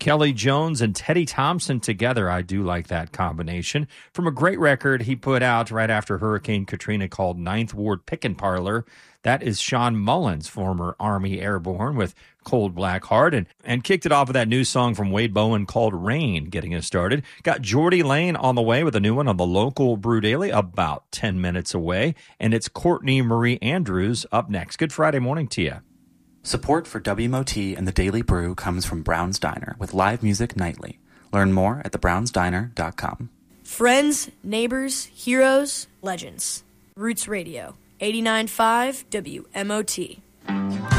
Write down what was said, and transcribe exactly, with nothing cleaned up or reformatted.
Kelly Jones and Teddy Thompson together. I do like that combination. From a great record he put out right after Hurricane Katrina called Ninth Ward Pickin' Parlor. That is Sean Mullins, former Army Airborne, with Cold Black Heart, and, and kicked it off with that new song from Wade Bowen called Rain, getting us started. Got Geordie Lane on the way with a new one on the local Brew Daily, about ten minutes away, and it's Courtney Marie Andrews up next. Good Friday morning to you. Support for W M O T and the Daily Brew comes from Brown's Diner, with live music nightly. Learn more at the browns diner dot com. Friends, neighbors, heroes, legends. Roots Radio, eighty-nine point five W M O T.